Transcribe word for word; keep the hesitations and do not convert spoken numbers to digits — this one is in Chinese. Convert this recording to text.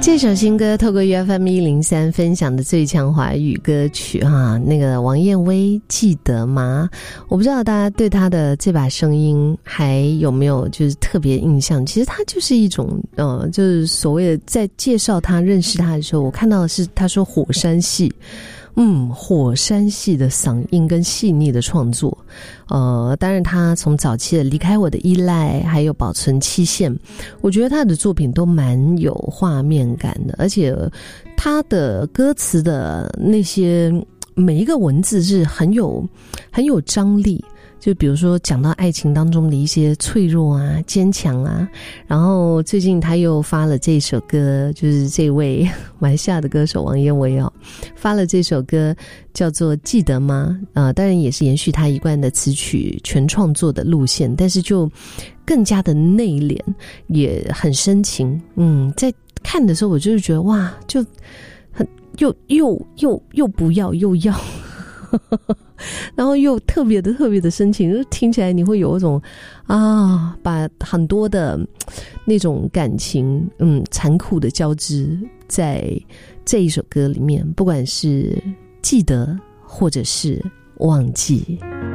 这首新歌透过 U F M 一零三分享的最强华语歌曲哈，那个王燕薇记得吗？我不知道大家对她的这把声音还有没有就是特别印象。其实她就是一种呃，就是所谓的在介绍她认识她的时候，我看到的是她说火山系。嗯，火山系的嗓音跟细腻的创作，呃，当然他从早期的离开我的依赖，还有保存期限，我觉得他的作品都蛮有画面感的，而且他的歌词的那些每一个文字是很有很有张力。就比如说讲到爱情当中的一些脆弱啊、坚强啊，然后最近他又发了这首歌，就是这位马来西亚的歌手王燕薇哦，发了这首歌叫做《记得吗》啊、呃，当然也是延续他一贯的词曲全创作的路线，但是就更加的内敛，也很深情。嗯，在看的时候我就是觉得哇，就很又又又又不要又要。然后又特别的特别的深情，就听起来你会有一种啊，把很多的那种感情嗯残酷的交织在这一首歌里面，不管是记得或者是忘记。